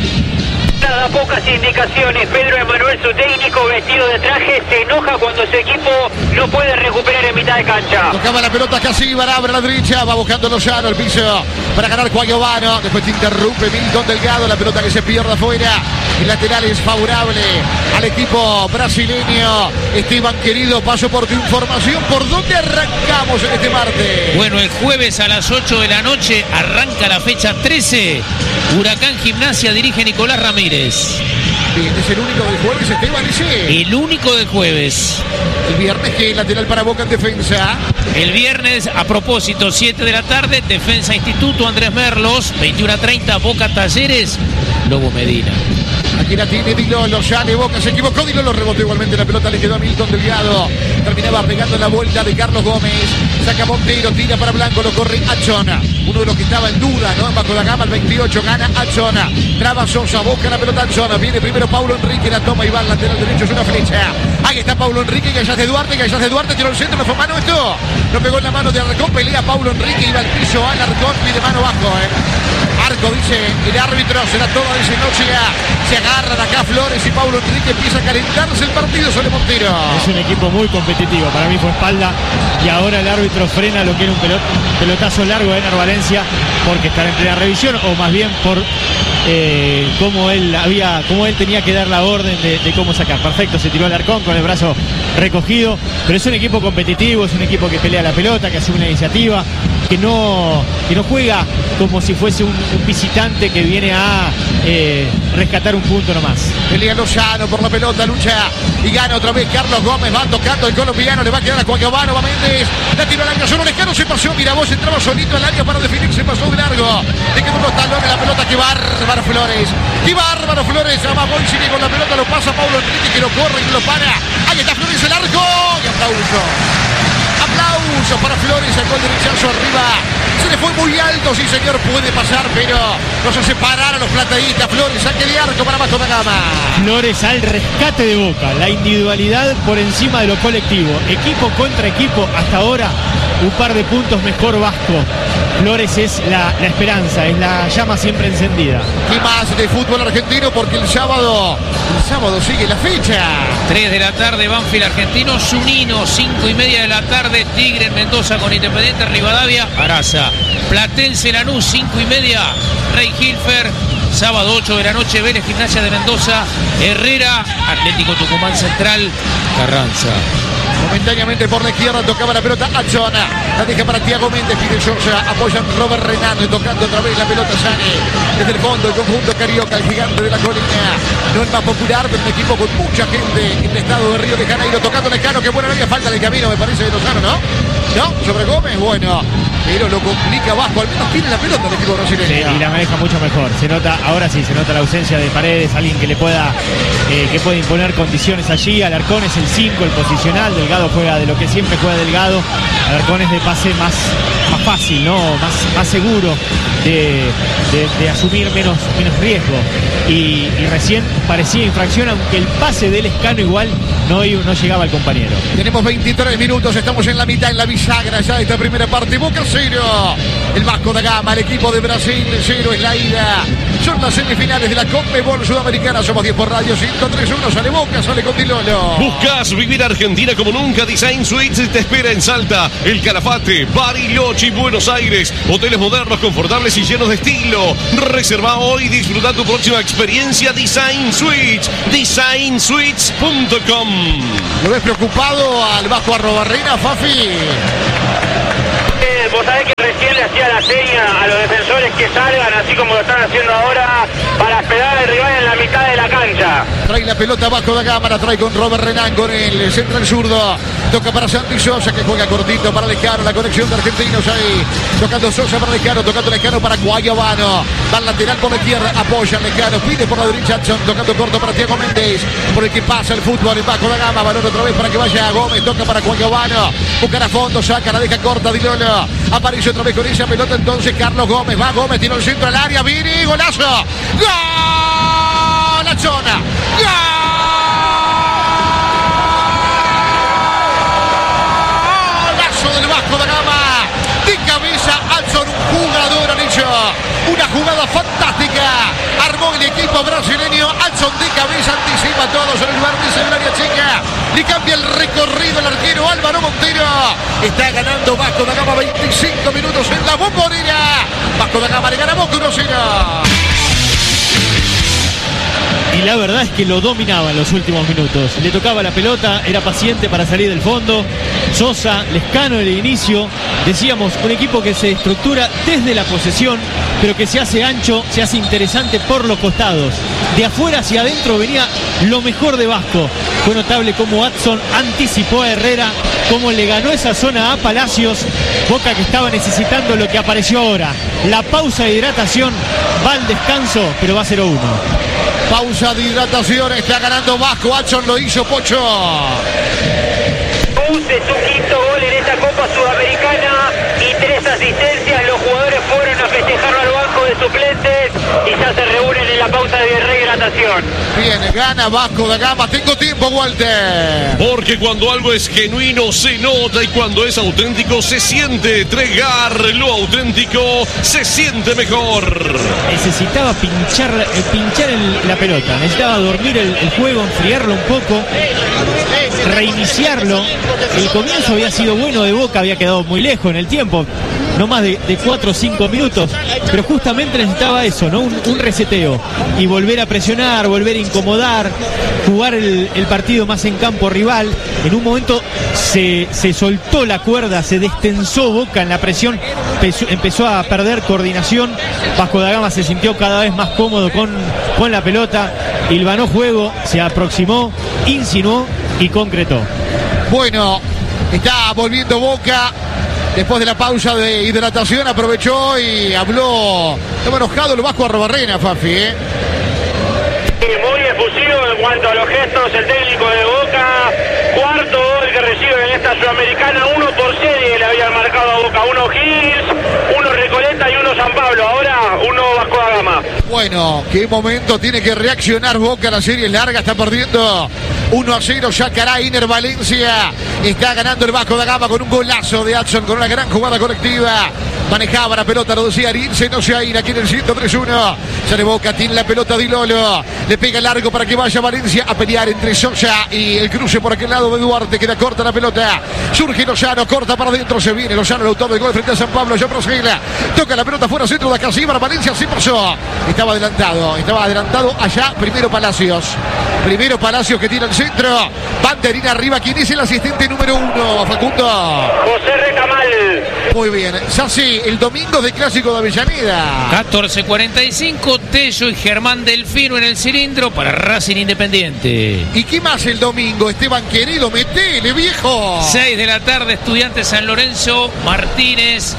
Da pocas indicaciones. Pedro Emanuel, su técnico, vestido de traje, se enoja cuando su equipo no puede recuperar en mitad de cancha. Tocaba la pelota casi abre a la derecha, va buscando Lozano al piso para ganar Cuayovano. Después te interrumpe Milton Delgado, la pelota que se pierde afuera. El lateral es favorable al equipo brasileño. Esteban, querido, paso por tu información. ¿Por dónde arrancamos en este martes? Bueno, el jueves a las 8 de la noche arranca la fecha 13. Huracán Gimnasia dirige Nicolás Ramírez. Bien, es el único del jueves, Esteban, ese. El único del jueves. El viernes, que lateral para Boca en defensa. El viernes, a propósito, 7 de la tarde, Defensa Instituto, Andrés Merlos, 21:30, Boca Talleres, Lobo Medina. Aquí la tiene Dilolo, sale Boca, se equivocó Dilolo, rebotó igualmente la pelota, le quedó a Milton Delgado. Terminaba pegando la vuelta de Carlos Gómez. Saca Montero, tira para Blanco, lo corre Achona. Uno de los que estaba en duda, ¿no? En Vasco da Gama, el 28, gana Achona. Traba Sosa, busca la pelota Achona. Viene primero Paulo Enrique, la toma y va al lateral derecho, es una flecha. Ahí está Paulo Enrique, Gallas de Duarte, tiró el centro, no fue mano esto. No pegó en la mano de Alarcón, pelea Paulo Enrique, iba al piso, Alarcón, pide mano bajo, Arco, dice el árbitro, será toda esa noche. Se agarran acá Flores y Paulo Enrique, empieza a calentarse el partido sobre Montero. Es un equipo muy competitivo, para mí fue espalda y ahora el árbitro frena lo que era un pelotazo largo de Ener Valencia porque está en plena revisión, o más bien por cómo él tenía que dar la orden de cómo sacar. Perfecto, se tiró al Alarcón con el brazo recogido, pero es un equipo competitivo, es un equipo que pelea la pelota, que asume la iniciativa, que no juega como si fuese un visitante que viene a rescatar un punto nomás. Pelea Lozano por la pelota, lucha y gana otra vez Carlos Gómez, va tocando el colombiano, le va a quedar a Cuayovano, va Méndez, la tiró al área, solo Lescano se pasó, mira vos, entraba solito al área para definir, se pasó de largo, le quedó unos talones la pelota, qué bárbaro Flores, amagó y sigue con la pelota, lo pasa Paulo Enrique que lo corre y lo para, ahí está Flores, el arco, y aplauso para Flores, sacó el derechazo arriba, se le fue muy alto, sí señor, puede pasar, pero nos hace parar a los plateístas. Flores, saque de arco para Vasco da Gama. Flores al rescate de Boca, la individualidad por encima de lo colectivo, equipo contra equipo, hasta ahora un par de puntos mejor Vasco. Flores es la esperanza, es la llama siempre encendida. Y más de fútbol argentino porque el sábado sigue la fecha. 3 de la tarde, Banfield Argentino, Zunino, 5:30 de la tarde, Tigre en Mendoza con Independiente Rivadavia, Araza. Platense Lanús, 5:30, Rey Hilfer. Sábado 8 de la noche, Vélez Gimnasia de Mendoza, Herrera, Atlético Tucumán Central, Carranza. Momentáneamente por la izquierda tocaba la pelota Achona, la deja para Thiago Méndez, pide Sosa, apoyan Robert Renano, tocando otra vez la pelota Sane, desde el fondo el conjunto carioca, el gigante de la colina, no el más popular, pero un equipo con mucha gente en el estado de Río de Janeiro, tocando Lescano, que buena media falta de camino, me parece, de Lozano, ¿no? ¿No? Sobre Gómez, bueno, pero lo complica Vasco, al menos tiene la pelota el equipo brasileño. Sí, y la maneja mucho mejor, se nota la ausencia de Paredes, alguien que le pueda, que puede imponer condiciones allí. Alarcón es el 5, el posicional, Delgado juega de lo que siempre juega Delgado, Alarcón es de pase más fácil, ¿no? Más seguro de asumir menos riesgo, y recién parecía infracción, aunque el pase del Lescano igual no llegaba al compañero. Tenemos 23 minutos, estamos en la mitad, en la bisagra ya de esta primera parte. Boca 0, el Vasco da Gama, el equipo de Brasil 0 es la ida. Son las semifinales de la Conmebol Sudamericana. Somos 10 por radio, 103.1, sale Boca, sale con Dilolo. Buscas vivir Argentina como nunca. Design Suites te espera en Salta, El Calafate, Bariloche, Buenos Aires. Hoteles modernos, confortables y llenos de estilo. Reserva hoy y disfruta tu próxima experiencia. Design Suites, designsuites.com. ¿Lo ves preocupado al Vasco Arrobarrena, Fafi? Vos sabés que recién le hacía la seña a los defensores que salgan, así como lo están haciendo ahora, para esperar al rival en la mitad de la cancha. Trae la pelota Vasco da Gama, la trae con Robert Renán, con el central zurdo. Toca para Santi Sosa, que juega cortito para Lescano, la conexión de argentinos ahí. Tocando Sosa para Lescano, tocando Lescano para Cuayovano. Va al lateral por la izquierda, apoya Lescano, pide por la derecha Adson, tocando corto para Thiago Méndez, por el que pasa el fútbol en Vasco da Gama. Balón otra vez para que vaya Gómez, toca para Cuayobano, buscar a fondo, saca, la deja corta Dilolo, aparece otra vez con esa pelota entonces Carlos Gómez, va Gómez, tira el centro al área, Vini, golazo, ¡gol! La zona, ¡gol! Del Vasco da Gama, de cabeza Adson, un jugador, han hecho una jugada fantástica, armó el equipo brasileño, Adson de cabeza, anticipa a todos en el vértice del área chica, le cambia el recorrido al arquero Álvaro Montero, está ganando Vasco da Gama, 25 minutos en la Bombonera, Vasco da Gama le gana Boca 1-0. Y la verdad es que lo dominaba en los últimos minutos. Le tocaba la pelota, era paciente para salir del fondo. Sosa, Lescano en el inicio. Decíamos, un equipo que se estructura desde la posesión, pero que se hace ancho, se hace interesante por los costados. De afuera hacia adentro venía lo mejor de Vasco. Fue notable cómo Adson anticipó a Herrera, cómo le ganó esa zona a Palacios. Boca que estaba necesitando lo que apareció ahora. La pausa de hidratación, va al descanso, pero va 0-1. Pausa de hidratación, está ganando Vasco, Adson lo hizo Pocho. Puse su quinto gol en esta Copa Sudamericana y 3 asistencias. Los jugadores fueron a festejarlo al banco de suplentes y ya se reúnen en la pausa de rehidratación. Bien, gana Vasco da Gama. Tengo tiempo, Walter. Porque cuando algo es genuino se nota y cuando es auténtico se siente. Tregar lo auténtico se siente mejor. Necesitaba pinchar la pelota, necesitaba dormir el juego, enfriarlo un poco, reiniciarlo. El comienzo había sido bueno de Boca, había quedado muy lejos en el tiempo, no más de 4 o 5 minutos, pero justamente necesitaba eso, ¿no? Un reseteo y volver a presionar, volver a incomodar, jugar el partido más en campo rival. En un momento se soltó la cuerda, se destensó Boca en la presión, empezó a perder coordinación. Vasco da Gama se sintió cada vez más cómodo con la pelota, hilvanó juego, se aproximó, insinuó y concretó. Bueno, está volviendo Boca. Después de la pausa de hidratación aprovechó y habló. Estaba enojado el Vasco Arrobarrena, Fafi, Muy efusivo en cuanto a los gestos el técnico de Boca. Cuarto gol que recibe en esta Sudamericana, 1 por serie le habían marcado a Boca. 1 Gils, 1 Recoleta y 1 San Pablo. Ahora 1 Vasco da Gama. Bueno, qué momento tiene que reaccionar Boca. La serie es larga, está perdiendo 1-0. Yacará, Iner Valencia. Está ganando el Vasco da Gama con un golazo de Adson, con una gran jugada colectiva. Manejaba la pelota, lo decía Arinze, no se ir aquí en el 103-1. Sale Boca, tiene la pelota Dilolo. Le pega largo para que vaya Valencia a pelear entre Sosa y el cruce por aquel lado de Duarte. Queda corta la pelota. Surge Lozano, corta para adentro, se viene Lozano, el autor del gol frente a San Pablo. Ya prosiguela. Toca la pelota fuera, centro de acá, sí, para Valencia, sí pasó. Estaba adelantado allá. Primero Palacios que tira el centro. Banderina arriba, ¿quién es el asistente número 1, Facundo? José Retamal. Muy bien, Sassi, el domingo de Clásico de Avellaneda. 14:45, Tello y Germán Delfino en el cilindro para Racing Independiente. ¿Y qué más el domingo? Esteban querido, metele, viejo. 6 de la tarde, Estudiantes San Lorenzo, Martínez.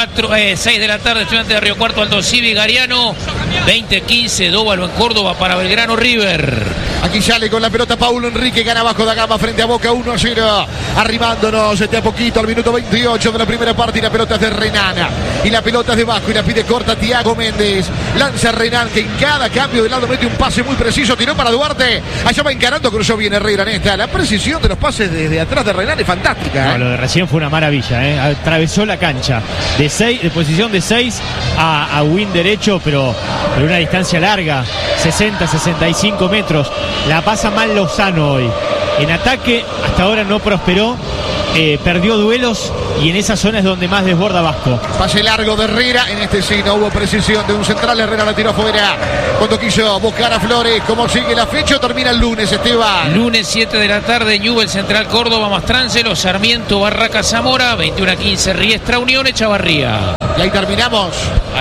6 de la tarde, Estudiantes de Río Cuarto, Aldo Civi, Gariano. 20:15, Dóvalo en Córdoba para Belgrano River. Aquí sale con la pelota Paulo Enrique, gana Vasco da Gama frente a Boca 1-0. Arrimándonos a poquito al minuto 28 de la primera parte y la pelota es de Renana. Y la pelota es de Vasco y la pide corta Thiago Méndez. Lanza Renan que en cada cambio de lado mete un pase muy preciso, tiró para Duarte. Allá va encarando, cruzó bien Herrera en esta. La precisión de los pases desde atrás de Renan es fantástica. No, lo de recién fue una maravilla, atravesó la cancha de posición de 6 a win derecho, pero una distancia larga, 60-65 metros. La pasa mal Lozano hoy. En ataque hasta ahora no prosperó, perdió duelos y en esa zona es donde más desborda Vasco. Pase largo de Herrera, en este sí no hubo precisión de un central, Herrera la tiró afuera cuando quiso buscar a Flores. ¿Cómo sigue la fecha? Termina el lunes, Esteban. Lunes 7 de la tarde, Newell's Central Córdoba, Mastráncelo, Sarmiento, Barraca Zamora, 21:15, Riestra Unión, Echavarría. Y ahí terminamos.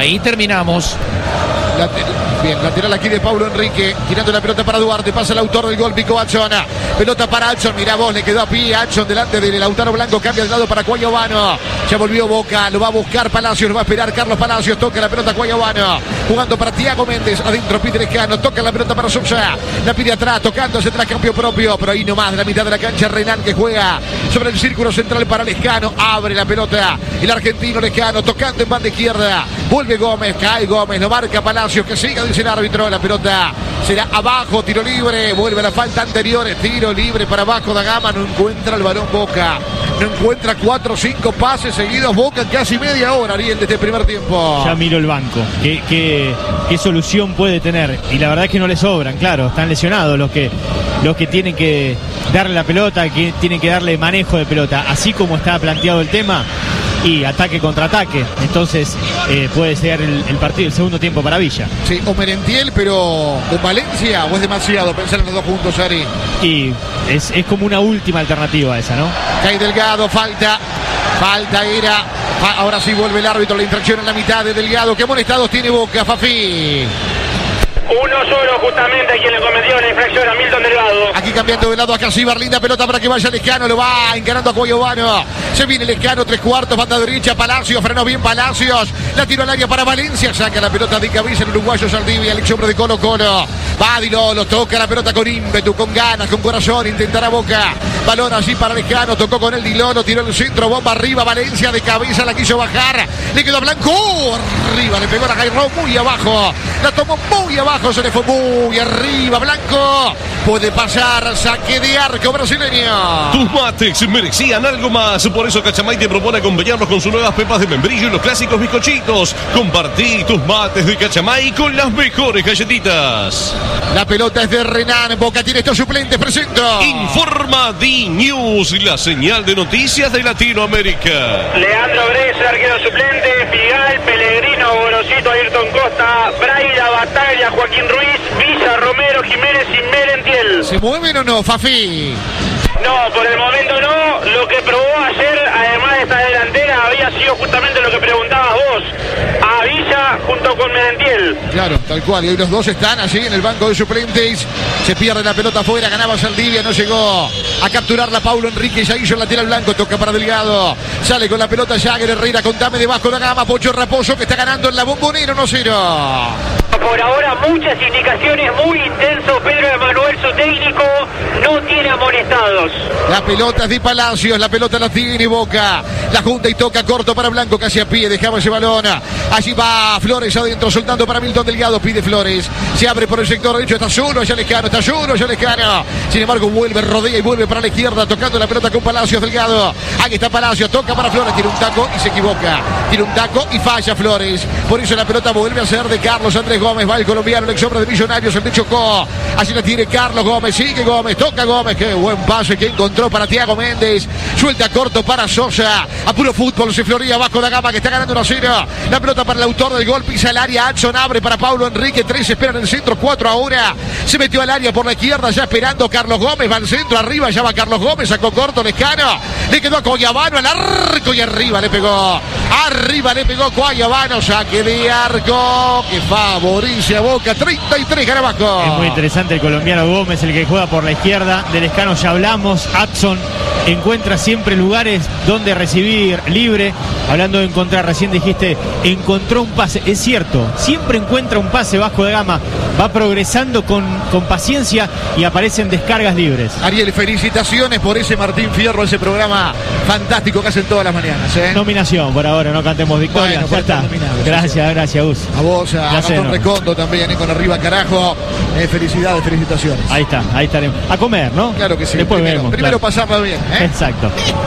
Bien, lateral aquí de Paulo Enrique, tirando la pelota para Duarte, pasa el autor del gol, picó Adson, pelota para Adson, mirá vos, le quedó a pie Adson delante del Lautaro Blanco, cambia de lado para Cuayobano, ya volvió Boca, lo va a buscar Palacios, lo va a esperar Carlos Palacios, toca la pelota Cuayobano, jugando para Thiago Méndez, adentro pide Lescano, toca la pelota para Sosa, la pide atrás, tocando hacia atrás, cambio propio, pero ahí nomás de la mitad de la cancha, Renan que juega sobre el círculo central para Lescano, abre la pelota, el argentino Lescano, tocando en banda izquierda, vuelve Gómez, cae Gómez, lo marca Palacios, que siga, dice el árbitro, la pelota será abajo, tiro libre, vuelve a la falta anterior, tiro libre para Vasco da Gama, no encuentra el balón Boca, no encuentra 4 o 5 pases seguidos Boca en casi media hora, Ariel, de este primer tiempo. Ya miro el banco, ¿qué solución puede tener? Y la verdad es que no le sobran, claro, están lesionados los que tienen que darle la pelota, que tienen que darle manejo de pelota, así como está planteado el tema, y ataque contra ataque, entonces puede ser el partido, el segundo tiempo para Villa. Sí, o Merentiel, pero con Valencia, o es demasiado pensar en los dos juntos, Ari. Y es como una última alternativa esa, ¿no? Cae Delgado, falta era. Ahora sí vuelve el árbitro, la infracción en la mitad de Delgado. ¿Qué amonestados tiene Boca, Fafi? Uno solo justamente a quien le cometió la infracción, a Milton Delgado. Aquí cambiando de lado a Casíbar, linda pelota para que vaya Lescano, lo va encarando a Cuayovano. Se viene Lescano, 3/4, banda derecha, Palacios, frenó bien Palacios. La tiró al área para Valencia, saca la pelota de cabeza el uruguayo Saldivia, el ex hombre de Colo Colo. Va Dilolo, toca la pelota con ímpetu, con ganas, con corazón, intentará Boca. Balón así para Lescano, tocó con el Dilolo, tiró el centro, bomba arriba, Valencia de cabeza, la quiso bajar. Le quedó a Blanco, arriba, le pegó a Jairo muy abajo. La tomó muy abajo, se le fue muy arriba, Blanco. Puede pasar, saque de arco brasileño. Tus mates merecían algo más. Por eso Cachamay te propone acompañarlos con sus nuevas pepas de membrillo y los clásicos bizcochitos. Compartí tus mates de Cachamay con las mejores galletitas. La pelota es de Renan. Boca tiene estos suplentes. Presento. Informa D-News, la señal de noticias de Latinoamérica. Leandro Gresa, arquero suplente, Figal, Pellegrino, Gorosito, Ayrton Costa, Braida, Batalla, Joaquín Ruiz, Villa, Romero, Jiménez y Merentiel. ¿Se mueven o no, Fafi? No, por el momento no. Lo que probó ayer, además de esta delantera, había sido justamente lo que preguntabas vos. A Villa junto con Merentiel. Claro, tal cual. Y hoy los dos están allí en el banco de suplentes. Se pierde la pelota afuera, ganaba Saldivia, no llegó a capturarla Paulo Enrique. Ya hizo el lateral blanco, toca para Delgado. Sale con la pelota Jagger Herrera, contame de Vasco da Gama. Pocho Raposo que está ganando en la Bombonera 1-0. Por ahora muchas indicaciones, muy intenso. Pedro Emanuel, su técnico, no tiene amonestados. La pelota es de Palacios, la pelota la tiene Boca. La junta y toca corto para Blanco, casi a pie, dejaba ese balón. Allí va Flores adentro, soltando para Milton Delgado, pide Flores. Se abre por el sector derecho, está solo, ya Lescano, está solo, ya Lescano. Sin embargo, vuelve, rodea y vuelve para la izquierda, tocando la pelota con Palacios Delgado. Aquí está Palacios, toca para Flores, tiene un taco y se equivoca. Tiene un taco y falla Flores. Por eso la pelota vuelve a ser de Carlos Andrés Gómez. Va el colombiano, el ex hombre de Millonarios, el de Chocó. Así la tiene Carlos Gómez, sigue Gómez, toca Gómez. Qué buen pase que encontró para Thiago Méndez. Suelta corto para Sosa. A puro fútbol se floría Vasco da Gama, que está ganando 1-0. La pelota para el autor del gol, pisa el área. Adson abre para Paulo Enrique. 3 esperan en el centro, 4 ahora. Se metió al área por la izquierda, ya esperando Carlos Gómez. Va al centro, arriba ya va Carlos Gómez. Sacó corto Lescano. Le quedó a Cuayavano al arco y arriba le pegó. Arriba le pegó Cuayavano. Saque de arco que favorece a Boca. 33 gana Vasco. Es muy interesante el colombiano Gómez, el que juega por la izquierda. De Lescano ya hablamos. Adson encuentra siempre lugares donde recibir libre. Hablando de encontrar, recién dijiste, encontró un pase. Es cierto, siempre encuentra un pase Vasco da Gama. Va progresando con paciencia y aparecen descargas libres. Ariel, felicitaciones por ese Martín Fierro, ese programa fantástico que hacen todas las mañanas. Nominación por ahora, no cantemos victoria. Bueno, ya está. Gracias, Gus. A vos, a Gastón Recondo también, con arriba carajo. Felicidades, felicitaciones. Ahí estaremos. A comer, ¿no? Claro que sí. Después Primero claro. pasarla bien. Exacto.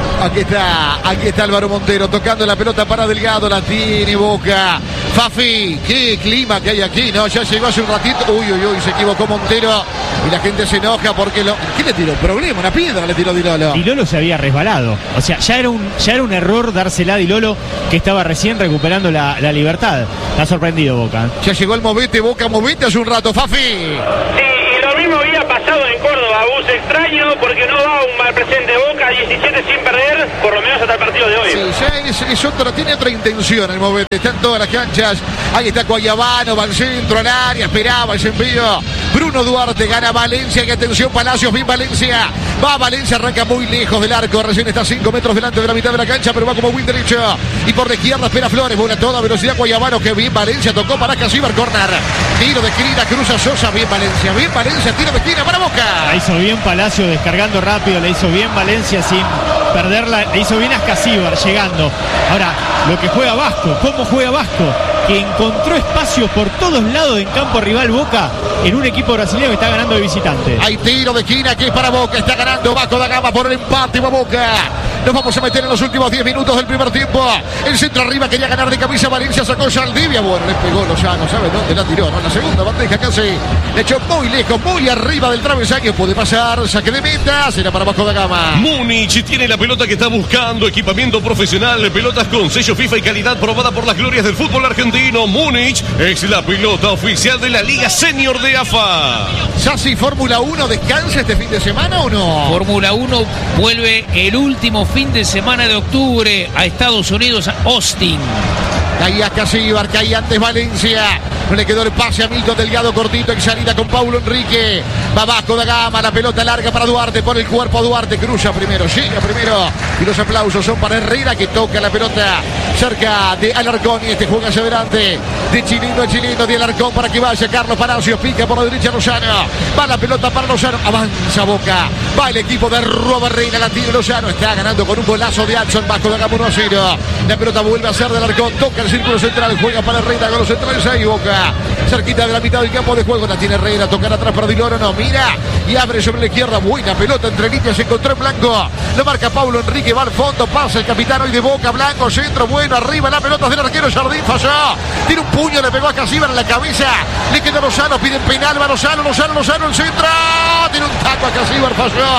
Aquí está Álvaro Montero tocando la pelota para Delgado, la tiene Boca. Fafi, qué clima que hay aquí, ¿no? Ya llegó hace un ratito. Uy, se equivocó Montero y la gente se enoja porque ¿qué le tiró? ¿Problema? Una piedra le tiró Dilolo. Dilolo se había resbalado. O sea, ya era un error dársela a Dilolo, que estaba recién recuperando la libertad. Está sorprendido Boca. Ya llegó el movete, Boca, movete hace un rato, Fafi. Sí, y lo mismo había pasado en Córdoba. Bus extraño porque no va un mal presente Boca, 17 sin perder, por lo menos hasta el partido de hoy. Sí, ya tiene otra intención el movete. Está en todas las canchas. Ahí está Cuayavano, va al centro, al área, esperaba ese envío. Bruno Duarte, gana Valencia, que atención Palacios, bien Valencia. Va Valencia, arranca muy lejos del arco, recién está a 5 metros delante de la mitad de la cancha, pero va como win derecho. Y por la izquierda espera Flores, vuela a toda velocidad Guayabano, que bien Valencia, tocó para Casíbar, corner. Tiro de esquina, cruza Sosa, bien Valencia, tiro de esquina para Boca. La hizo bien Palacio descargando rápido, le hizo bien Valencia sin perderla, le hizo bien a Casíbar llegando. Ahora, lo que juega Vasco, cómo juega Vasco, que encontró espacios por todos lados en campo rival Boca, en un equipo brasileño que está ganando de visitante. Hay tiro de esquina que es para Boca, está ganando Vasco da Gama por el empate, va Boca. Nos vamos a meter en los últimos 10 minutos del primer tiempo. El centro arriba quería ganar de camisa Valencia, sacó Saldivia. Bueno, le pegó Lozano, ¿sabe dónde la tiró? No, la segunda bandeja casi le echó muy lejos, muy arriba del travesaño. Puede pasar, saque de meta, será para Vasco da Gama. Múnich tiene la pelota que está buscando, equipamiento profesional, pelotas con sello FIFA y calidad probada por las glorias del fútbol argentino. Múnich es la pelota oficial de la Liga Senior de AFA. Sassi, Fórmula 1 descansa este fin de semana o no? Fórmula 1 vuelve el último fin de semana de octubre a Estados Unidos, a Austin. Caía Casíbar, caía antes Valencia. No le quedó el pase a Milton Delgado, cortito en salida con Paulo Enrique. Va Vasco da Gama, la pelota larga para Duarte, por el cuerpo Duarte, cruza primero, llega primero. Y los aplausos son para Herrera, que toca la pelota cerca de Alarcón. Y este juega hacia adelante de Chilino a Chilino, de Alarcón para que vaya Carlos Palacios, pica por la derecha Lozano. Va la pelota para Lozano, avanza Boca. Va el equipo de Robert Reina, la tiene Lozano, está ganando con un golazo de Adson. Vasco da Gama 1-0. La pelota vuelve a ser de Alarcón, toca el círculo central, juega para Herrera con los centrales ahí Boca. Cerquita de la mitad del campo de juego, la tiene Herrera, tocar atrás para Diloro, no, mira, y abre sobre la izquierda, buena pelota entre líneas, se encontró en blanco, lo marca Paulo Enrique, va al fondo, pasa el capitán hoy de Boca, blanco, centro, bueno, arriba, la pelota del arquero Jardín, falló, tiene un puño, le pegó a Casíbar en la cabeza, le quedó Lozano, pide penal, va Lozano, el centro, tiene un taco a Casíbar,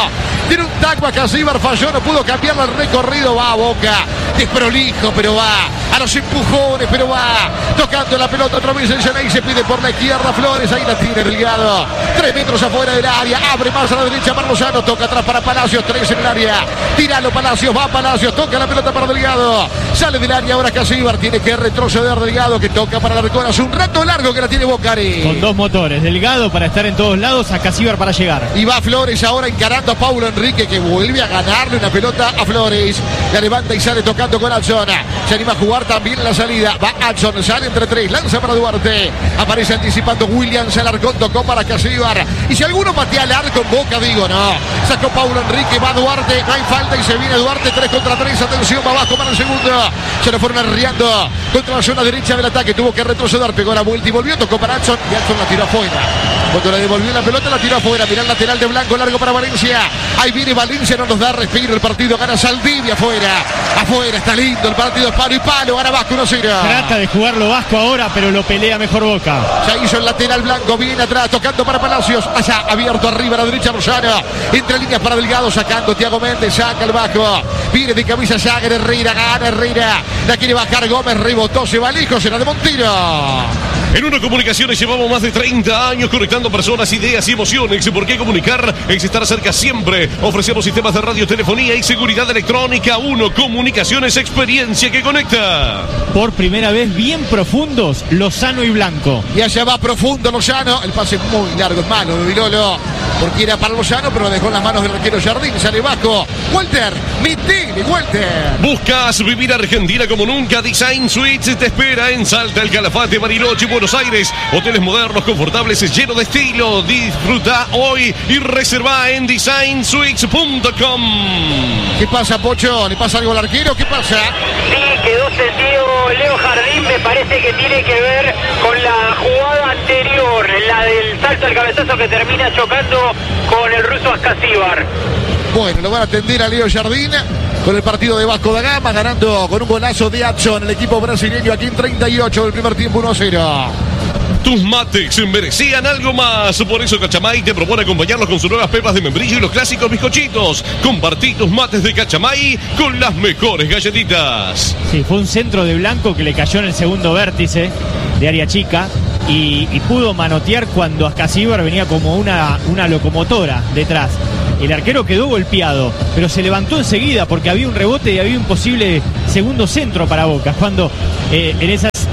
falló, no pudo cambiar el recorrido, va a Boca, desprolijo, pero va, a los empujones, pero va, tocando la pelota otra vez el Yaney, se pide por la izquierda Flores, ahí la tiene Delgado, 3 metros afuera del área, abre más a la derecha para Lozano, toca atrás para Palacios, 3 en el área, tíralo Palacios, va Palacios, toca la pelota para Delgado, sale del área ahora Casíbar, tiene que retroceder Delgado, que toca para Alarcón, hace un rato largo que la tiene Bocari. Con 2 motores, Delgado para estar en todos lados, a Casíbar para llegar. Y va Flores ahora encarando a Paulo Enrique, que vuelve a ganarle una pelota a Flores, la levanta y sale tocando con Adson, se anima a jugar también en la salida, va Adson, sale entre 3, lanza para Duarte, aparece anticipando Williams, Alarcón tocó para Casíbar, y si alguno patea al arco en Boca, digo no, sacó Paulo Enrique, va Duarte, no hay falta y se viene Duarte, 3 contra 3, atención, va abajo para el segundo, se lo fueron arriando contra la zona derecha del ataque, tuvo que retroceder, pegó la vuelta y volvió, tocó para Adson y Adson la tiró afuera, cuando le devolvió la pelota la tiró afuera, mirá el lateral de blanco, largo para Valencia, ahí viene Valencia, no nos da respiro, el partido gana Saldivia afuera, está lindo el partido, es palo y palo, gana Vasco 1-0. Trata de jugarlo Vasco ahora, pero lo pelea mejor Boca. Ya hizo el lateral blanco, viene atrás, tocando para Palacios, allá abierto arriba a la derecha Lozano, entre líneas para Delgado, sacando Thiago Méndez, saca el Vasco, viene de camisa Jagger, Herrera, gana Herrera, la quiere bajar Gómez, rebotó, se va lejos, será de Montero. En Uno Comunicaciones llevamos más de 30 años conectando personas, ideas y emociones. ¿Por qué comunicar? Es estar cerca siempre. Ofrecemos sistemas de radio, telefonía y seguridad electrónica. Uno Comunicaciones, experiencia que conecta. Por primera vez bien profundos, Lozano y Blanco. Y allá va profundo Lozano, el pase muy largo, es malo de Vilolo, porque era para Lozano, pero lo dejó en las manos del arquero Jardín, sale Vasco. Walter, metele, Walter. ¿Buscas vivir Argentina como nunca? Design Suites te espera en Salta, El Calafate, Bariloche, Buenos Aires. Hoteles modernos, confortables, llenos de estilo. Disfruta hoy y reserva en designsuites.com. ¿Qué pasa, Pocho? ¿Le pasa algo al arquero? ¿Qué pasa? Sí, quedó sentido Leo Jardín, me parece que tiene que ver con la jugada anterior, la del salto al cabezazo que termina chocando con el ruso Casíbar. Bueno, lo van a atender a Leo Jardín con el partido de Vasco da Gama, ganando con un golazo de Adson, el equipo brasileño aquí en 38 del primer tiempo, 1-0. Tus mates merecían algo más. Por eso Cachamay te propone acompañarlos con sus nuevas pepas de membrillo y los clásicos bizcochitos. Compartí tus mates de Cachamay con las mejores galletitas. Sí, fue un centro de Blanco que le cayó en el segundo vértice de área chica y pudo manotear cuando Casíbar venía como una locomotora detrás. El arquero quedó golpeado, pero se levantó enseguida porque había un rebote y había un posible segundo centro para Boca. Cuando en esas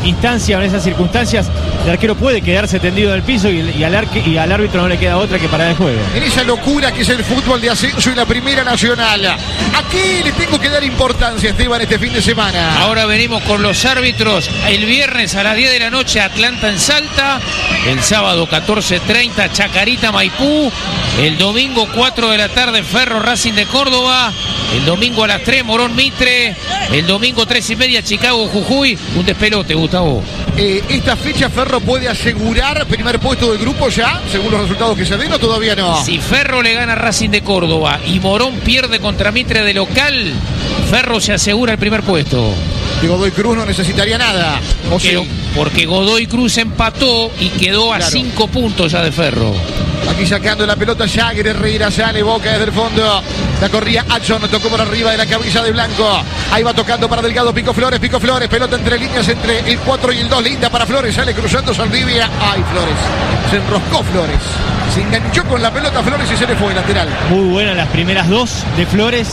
instancia o en esas circunstancias, el arquero puede quedarse tendido en el piso y al árbitro no le queda otra que parar el juego. En esa locura que es el fútbol de ascenso y la Primera Nacional, ¿a qué le tengo que dar importancia, Esteban, este fin de semana? Ahora venimos con los árbitros. El viernes a las 10 de la noche Atlanta en Salta, el sábado 14:30 Chacarita Maipú, el domingo 4 de la tarde Ferro Racing de Córdoba, el domingo a las 3 Morón Mitre, el domingo 3:30 Chicago Jujuy. Un despelote, Gustavo. ¿Esta fecha Ferro puede asegurar primer puesto del grupo ya, según los resultados que se den, o todavía no? Si Ferro le gana a Racing de Córdoba y Morón pierde contra Mitre de local, Ferro se asegura el primer puesto. De Godoy Cruz no necesitaría nada. Porque Godoy Cruz empató y quedó a 5 puntos ya de Ferro. Aquí sacando la pelota Jagger, Herrera sale, Boca desde el fondo. La corría Adson, tocó por arriba de la cabeza de Blanco. Ahí va tocando para Delgado, Pico Flores, pelota entre líneas, entre el 4 y el 2, linda para Flores, sale cruzando Saldivia. Ay, Flores, se enroscó Flores. Se enganchó con la pelota Flores y se le fue lateral. Muy buenas las primeras dos de Flores.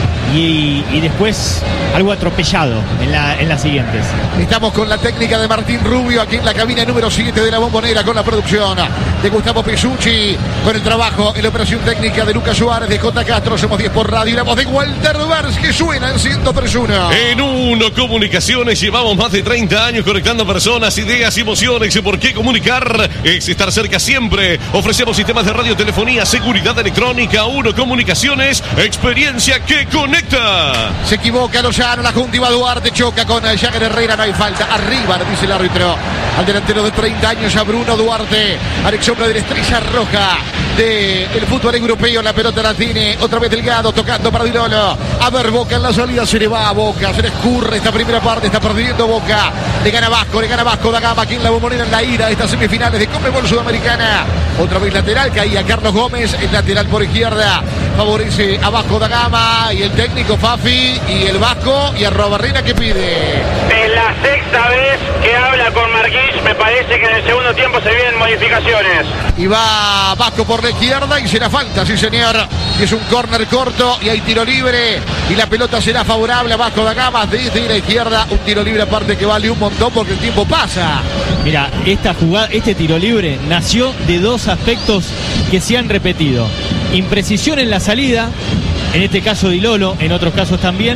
Y después algo atropellado en las siguientes. Estamos con la técnica de Martín Rubio aquí en la cabina número 7 de la Bombonera, con la producción de Gustavo Pesucci, con el trabajo en la operación técnica de Lucas Suárez, de J. Castro. Somos 10 por radio y la voz de Walter Vars que suena en 103.1. En Uno Comunicaciones llevamos más de 30 años conectando personas, ideas y emociones. ¿Por qué comunicar? Es estar cerca siempre. Ofrecemos sistemas de radiotelefonía, seguridad electrónica. Uno Comunicaciones, experiencia que conecta. Se equivoca Lozano, la junta, Iba Duarte, choca con Jagger Herrera, no hay falta. Arriba, le dice el árbitro al delantero de 30 años, a Bruno Duarte, al ex hombre de la estrella roja del fútbol europeo. La pelota la tiene otra vez Delgado, tocando para Dilolo. A ver, Boca en la salida, se le va a Boca, se le escurre esta primera parte, está perdiendo Boca. Le gana Vasco da Gama aquí en la Bombonera en la ida de estas semifinales de Conmebol Sudamericana. Otra vez lateral, caía Carlos Gómez, el lateral por izquierda, favorece a Vasco da Gama y el técnico Fafi y el Vasco y a Robarrena que pide. Es la sexta vez que habla con Marquís, me parece que en el segundo tiempo se vienen modificaciones. Y va Vasco por la izquierda y será falta, sí señor. Y es un córner corto y hay tiro libre y la pelota será favorable a Vasco da Gama desde la izquierda. Un tiro libre aparte que vale un montón porque el tiempo pasa. Mira, esta jugada, este tiro libre nació de dos aspectos que se han repetido: imprecisión en la salida, en este caso Dilolo, en otros casos también,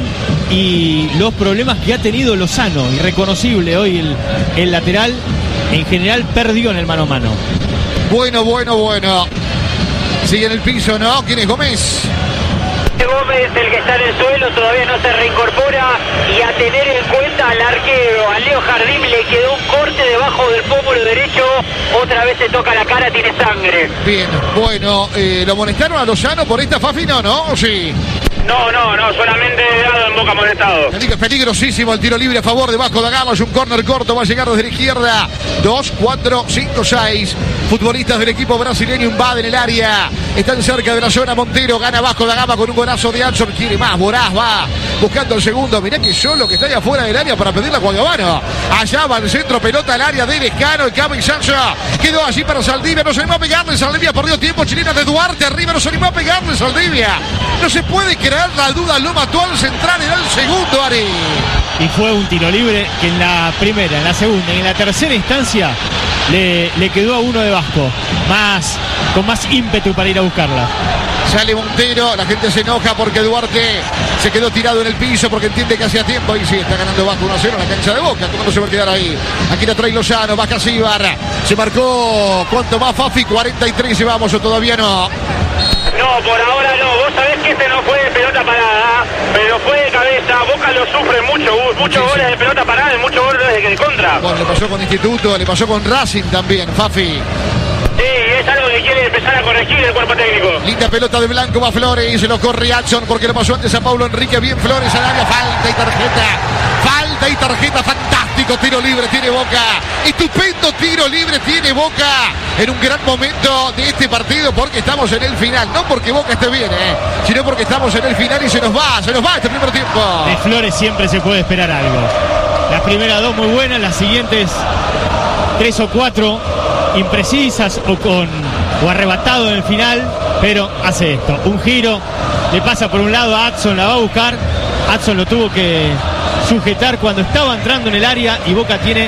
y los problemas que ha tenido Lozano, irreconocible hoy el lateral, en general perdió en el mano a mano. Bueno. Sigue en el piso, ¿no? ¿Quién es Gómez? Gómez, el que está en el suelo, todavía no se reincorpora, y a tener en cuenta al arquero, a Leo Jardín, le quedó un corte debajo del pómulo derecho, otra vez se toca la cara, tiene sangre. Bien, bueno, ¿lo amonestaron a Lozano por esta Fafi? No, sí. No, solamente dado en Boca amonestado. Peligrosísimo el tiro libre a favor de Vasco da Gama, es un córner corto, va a llegar desde la izquierda. 2, 4, 5, 6 futbolistas del equipo brasileño invaden el área, están cerca de la zona. Montero, gana Vasco da Gama con un golazo de Adson, quiere más, Borás va buscando el segundo. Mirá que solo que está ahí afuera del área para pedirle a Guagabano. Allá va el centro, pelota al área de Lescano, el cabezazo quedó allí para Saldivia, no se animó a pegarle, Saldivia perdió tiempo, chilena de Duarte, arriba no se animó a pegarle Saldivia. No se puede crear la duda, lo mató al central, era el segundo, Ari. Y fue un tiro libre que en la primera, en la segunda y en la tercera instancia le quedó a uno de Vasco, con más ímpetu para ir a buscarla. Sale Montero, la gente se enoja porque Duarte se quedó tirado en el piso porque entiende que hacía tiempo. Y sí, está ganando Vasco 1-0 en la cancha de Boca. ¿Cómo no se va a quedar ahí? Aquí la trae Lozano, baja Cibar. Se marcó, ¿cuánto más, Fafi? 43 llevamos o todavía no. No, por ahora no. Vos sabés que este no fue de pelota parada, pero fue de cabeza. Boca lo sufre muchos goles de pelota parada y muchos goles de contra. Bueno, le pasó con Instituto, le pasó con Racing también, Fafi. Sí, es algo que quiere empezar a corregir el cuerpo técnico. Linda pelota de Blanco, va Flores y se lo corre Adson porque lo pasó antes a Paulo Enrique. Bien Flores al área, falta y tarjeta, fantástico tiro libre tiene Boca, estupendo tiro libre tiene Boca en un gran momento de este partido porque estamos en el final, no porque Boca esté bien, sino porque estamos en el final y se nos va este primer tiempo. De Flores siempre se puede esperar algo. Las primeras dos muy buenas, las siguientes 3 o 4 imprecisas o arrebatado en el final, pero hace esto, un giro, le pasa por un lado a Adson, la va a buscar, Adson lo tuvo que sujetar cuando estaba entrando en el área y Boca tiene